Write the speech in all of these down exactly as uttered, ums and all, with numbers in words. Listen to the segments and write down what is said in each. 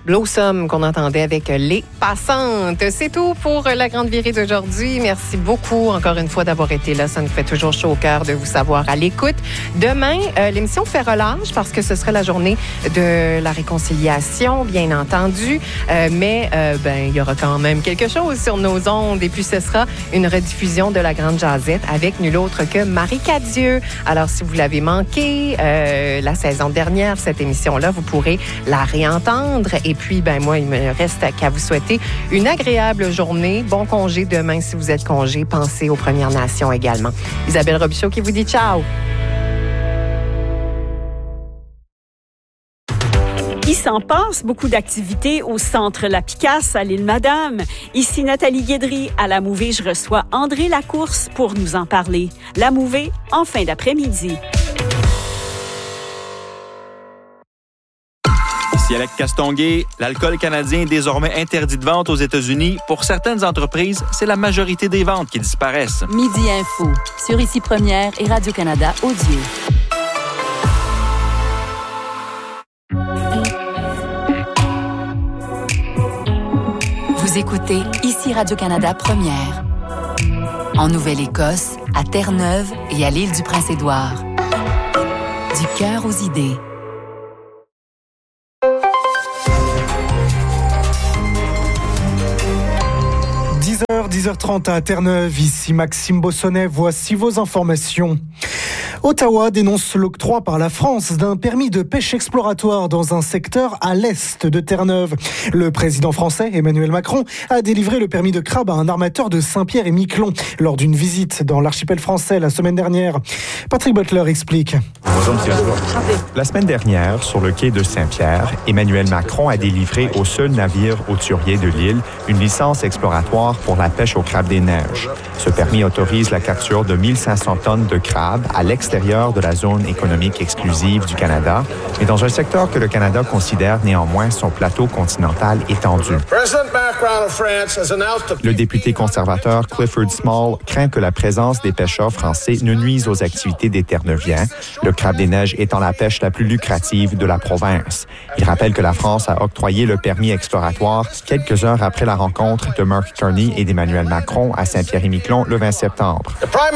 Blossom qu'on entendait avec Les Passantes. C'est tout pour la Grande Virée d'aujourd'hui. Merci beaucoup encore une fois d'avoir été là. Ça nous fait toujours chaud au cœur de vous savoir à l'écoute. Demain, euh, l'émission fait relâche parce que ce sera la journée de la réconciliation, bien entendu. Euh, mais euh, ben, il y aura quand même quelque chose sur nos ondes. Et puis, ce sera une rediffusion de la Grande Jazette avec nul autre que Marie Cadieux. Alors, si vous l'avez manqué euh, la saison dernière, cette émission-là, vous pourrez la réentendre. Et puis, ben moi, il me reste qu'à vous souhaiter une agréable journée. Bon congé demain si vous êtes congé. Pensez aux Premières Nations également. Isabelle Robichaud qui vous dit ciao. Il s'en passe beaucoup d'activités au Centre La Picasse à l'Île-Madame. Ici Nathalie Guédry. À La Mouvée, je reçois André Lacourse pour nous en parler. La Mouvée, en fin d'après-midi. Ici Alec Castonguay, l'alcool canadien est désormais interdit de vente aux États-Unis. Pour certaines entreprises, c'est la majorité des ventes qui disparaissent. Midi Info, sur Ici Première et Radio-Canada Audio. Vous écoutez Ici Radio-Canada Première. En Nouvelle-Écosse, à Terre-Neuve et à l'île du Prince-Édouard. Du cœur aux idées. dix heures trente à Terre-Neuve, ici Maxime Bossonnet, voici vos informations. Ottawa dénonce l'octroi par la France d'un permis de pêche exploratoire dans un secteur à l'est de Terre-Neuve. Le président français, Emmanuel Macron, a délivré le permis de crabe à un armateur de Saint-Pierre-et-Miquelon lors d'une visite dans l'archipel français la semaine dernière. Patrick Butler explique. La semaine dernière, sur le quai de Saint-Pierre, Emmanuel Macron a délivré au seul navire hauturier de l'île une licence exploratoire pour la pêche au crabe des neiges. Ce permis autorise la capture de mille cinq cents tonnes de crabes à l'extérieur de la zone économique exclusive du Canada, mais dans un secteur que le Canada considère néanmoins son plateau continental étendu. Le député conservateur Clifford Small craint que la présence des pêcheurs français ne nuise aux activités des Terre-Neuviens, le crabe des neiges étant la pêche la plus lucrative de la province. Il rappelle que la France a octroyé le permis exploratoire quelques heures après la rencontre de Mark Carney et d'Emmanuel Macron à Saint-Pierre-et-Miquelon le vingt septembre.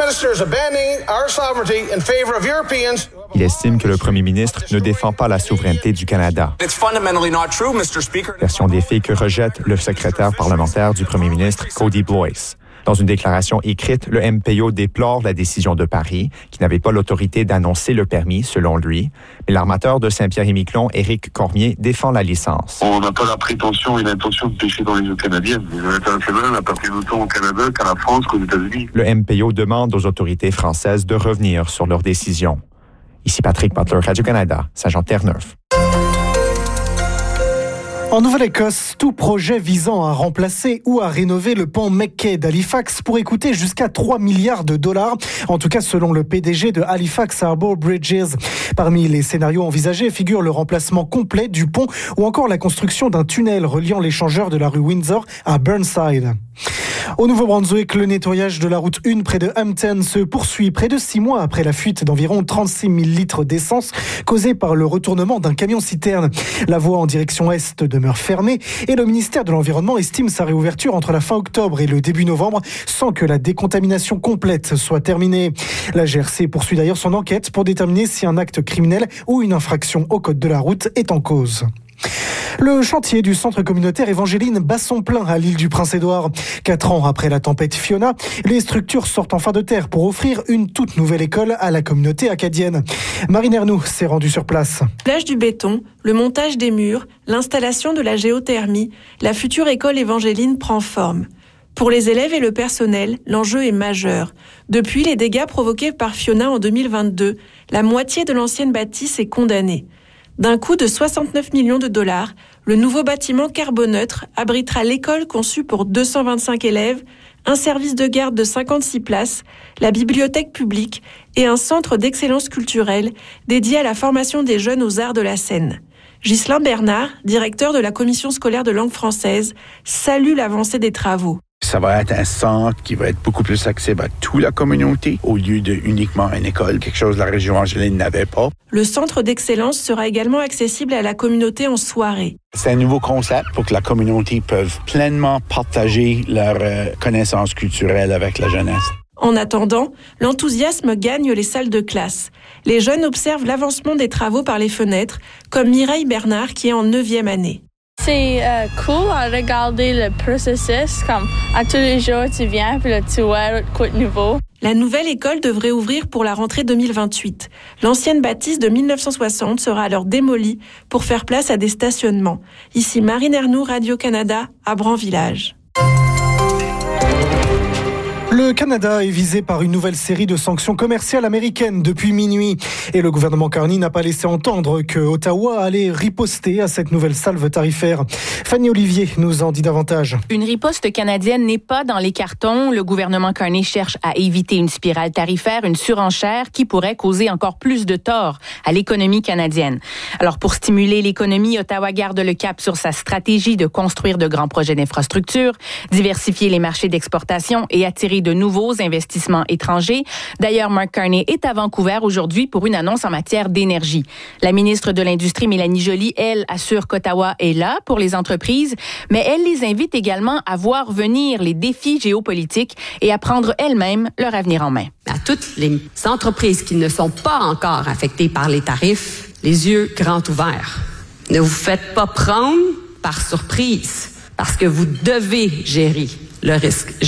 Il estime que le premier ministre ne défend pas la souveraineté du Canada. Version des faits que rejette le secrétaire parlementaire du premier ministre, Cody Blois. Dans une déclaration écrite, le M P O déplore la décision de Paris, qui n'avait pas l'autorité d'annoncer le permis, selon lui. Mais l'armateur de Saint-Pierre-et-Miquelon, Éric Cormier, défend la licence. On n'a pas la prétention et l'intention de pêcher dans les eaux canadiennes. Les eaux internationales n'appartiennent autant au Canada qu'à la France qu'aux États-Unis. Le M P O demande aux autorités françaises de revenir sur leur décision. Ici Patrick Butler, Radio-Canada, Saint-Jean-Terre-Neuve. En Nouvelle-Écosse, tout projet visant à remplacer ou à rénover le pont McKay d'Halifax pourrait coûter jusqu'à trois milliards de dollars, en tout cas selon le P D G de Halifax Harbour Bridges. Parmi les scénarios envisagés figurent le remplacement complet du pont ou encore la construction d'un tunnel reliant l'échangeur de la rue Windsor à Burnside. Au Nouveau-Brunswick, le nettoyage de la route un près de Hampton se poursuit près de six mois après la fuite d'environ trente-six mille litres d'essence causée par le retournement d'un camion-citerne. La voie en direction est demeure fermée et le ministère de l'Environnement estime sa réouverture entre la fin octobre et le début novembre sans que la décontamination complète soit terminée. La G R C poursuit d'ailleurs son enquête pour déterminer si un acte criminel ou une infraction au code de la route est en cause. Le chantier du centre communautaire Évangéline bat son plein à l'île du Prince-Édouard. Quatre ans après la tempête Fiona, les structures sortent enfin de terre pour offrir une toute nouvelle école à la communauté acadienne. Marine Ernoux s'est rendue sur place. L'âge du béton, le montage des murs, l'installation de la géothermie, la future école Évangéline prend forme. Pour les élèves et le personnel, l'enjeu est majeur. Depuis les dégâts provoqués par Fiona en deux mille vingt-deux, la moitié de l'ancienne bâtisse est condamnée. D'un coût de soixante-neuf millions de dollars, le nouveau bâtiment carboneutre abritera l'école conçue pour deux cent vingt-cinq élèves, un service de garde de cinquante-six places, la bibliothèque publique et un centre d'excellence culturelle dédié à la formation des jeunes aux arts de la scène. Ghislain Bernard, directeur de la commission scolaire de langue française, salue l'avancée des travaux. Ça va être un centre qui va être beaucoup plus accessible à toute la communauté au lieu de uniquement une école, quelque chose que la région Angeline n'avait pas. Le centre d'excellence sera également accessible à la communauté en soirée. C'est un nouveau concept pour que la communauté puisse pleinement partager leurs euh, connaissances culturelles avec la jeunesse. En attendant, l'enthousiasme gagne les salles de classe. Les jeunes observent l'avancement des travaux par les fenêtres, comme Mireille Bernard qui est en neuvième année. C'est euh, cool à regarder le processus, comme à tous les jours tu viens puis là tu vois quoi de nouveau. La nouvelle école devrait ouvrir pour la rentrée deux mille vingt-huit. L'ancienne bâtisse de mille neuf cent soixante sera alors démolie pour faire place à des stationnements. Ici Marine Ernoux, Radio-Canada, à Bran-Village. Le Canada est visé par une nouvelle série de sanctions commerciales américaines depuis minuit. Et le gouvernement Carney n'a pas laissé entendre que Ottawa allait riposter à cette nouvelle salve tarifaire. Fanny Olivier nous en dit davantage. Une riposte canadienne n'est pas dans les cartons. Le gouvernement Carney cherche à éviter une spirale tarifaire, une surenchère qui pourrait causer encore plus de tort à l'économie canadienne. Alors, pour stimuler l'économie, Ottawa garde le cap sur sa stratégie de construire de grands projets d'infrastructure, diversifier les marchés d'exportation et attirer de nouveaux investissements étrangers. D'ailleurs, Mark Carney est à Vancouver aujourd'hui pour une annonce en matière d'énergie. La ministre de l'Industrie, Mélanie Joly, elle, assure qu'Ottawa est là pour les entreprises, mais elle les invite également à voir venir les défis géopolitiques et à prendre elles-mêmes leur avenir en main. À toutes les entreprises qui ne sont pas encore affectées par les tarifs, les yeux grands ouverts. Ne vous faites pas prendre par surprise parce que vous devez gérer le risque